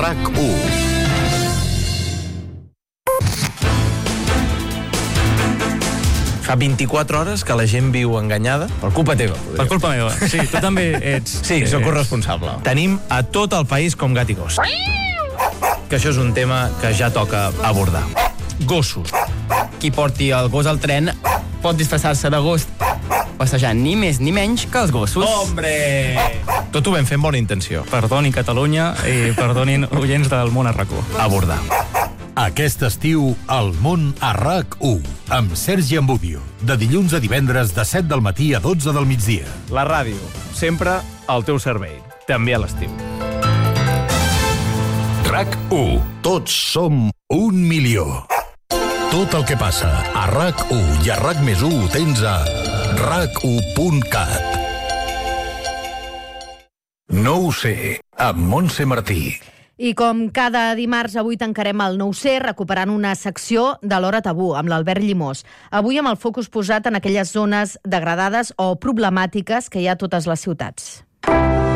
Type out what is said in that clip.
RAC1. Fa 24 hores que la gent viu enganyada per culpa teva. Per culpa meva. Sí, tu també ets... Sí, sóc corresponsable. Tenim a tot el país com gat i gos. Que això és un tema que ja toca abordar. Gossos. Qui porti el gos al tren pot disfressar-se de gos passejant ni més ni menys que els gossos. Hombre! Tot ho vam fer amb bona intenció. Perdonin Catalunya i perdonin oients del món a RAC1. Abordar. Aquest estiu, El món a RAC1, amb Sergi Ambudio, de dilluns a divendres de 7 del matí a 12 del migdia. La ràdio, sempre al teu servei, també a l'estiu. RAC1. Tots som 1 milió. Tot el que passa a RAC1 i a RAC+1 ho tens a RAC1.cat. No ho sé, amb Montse Martí. I com cada dimarts, avui tancarem el No ho sé, recuperant una secció de l'Hora Tabú, amb l'Albert Llimós. Avui amb el focus posat en aquelles zones degradades o problemàtiques que hi ha a totes les ciutats.